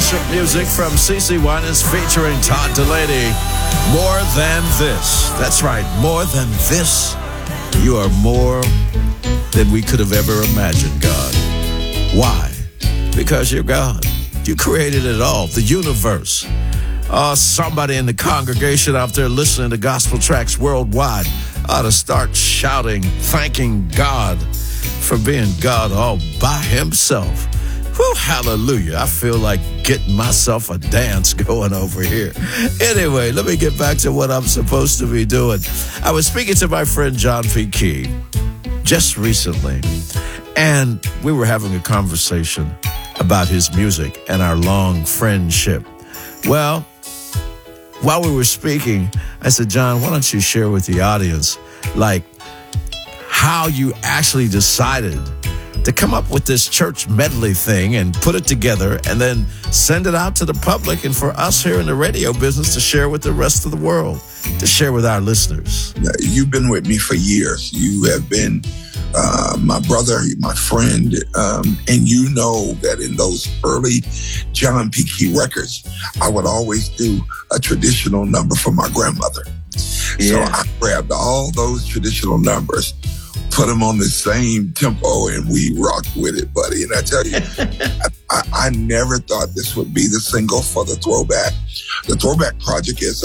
worship music from CeCe Winans featuring Todd Delaney. More Than This. That's right, more than this. You are more than we could have ever imagined, God. Why? Because you're God. You created it all, the universe. Somebody in the congregation out there listening to gospel tracks worldwide ought to start shouting, thanking God for being God all by himself. Whew, hallelujah. I feel like getting myself a dance going over here. Anyway, let me get back to what I'm supposed to be doing. I was speaking to my friend John P. Key just recently, and we were having a conversation about his music and our long friendship. Well, while we were speaking, I said, John, why don't you share with the audience, like, how you actually decided to come up with this church medley thing and put it together and then send it out to the public and for us here in the radio business to share with the rest of the world, to share with our listeners. You've been with me for years. You have been my brother, my friend, and you know that in those early John P. Key records, I would always do a traditional number for my grandmother. Yeah. So I grabbed all those traditional numbers, put them on the same tempo, and we rocked with it, buddy. And I tell you, I never thought this would be the single for the Throwback. The Throwback project is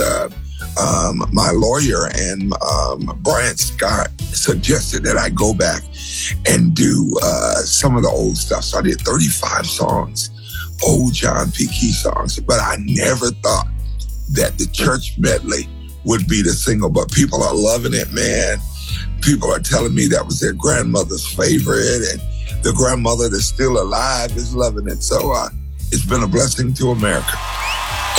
my lawyer and Brian Scott suggested that I go back and do some of the old stuff. So I did 35 songs, old John P. Key songs, but I never thought that the church medley would be the single. But people are loving it, man. People are telling me that was their grandmother's favorite, and the grandmother that's still alive is loving it. So it's been a blessing to America.